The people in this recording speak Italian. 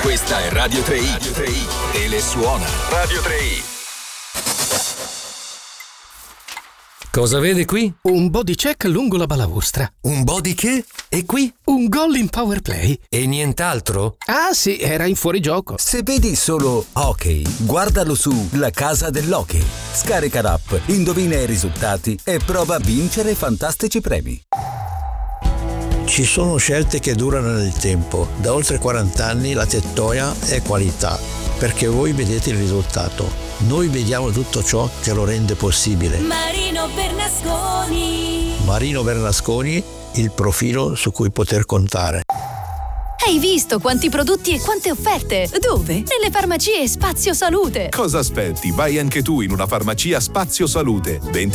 Questa è Radio 3i. E le suona. Radio 3i. Cosa vede qui? Un body check lungo la balaustra. Un body che? E qui? Un gol in power play. E nient'altro? Ah sì, era in fuorigioco. Se vedi solo hockey, guardalo su La Casa dell'Hockey. Scarica l'app, indovina i risultati e prova a vincere fantastici premi. Ci sono scelte che durano nel tempo. Da oltre 40 anni la Tettoia è qualità, perché voi vedete il risultato. Noi vediamo tutto ciò che lo rende possibile. Marino Bernasconi. Marino Bernasconi, il profilo su cui poter contare. Hai visto quanti prodotti e quante offerte? Dove? Nelle farmacie Spazio Salute. Cosa aspetti? Vai anche tu in una farmacia Spazio Salute.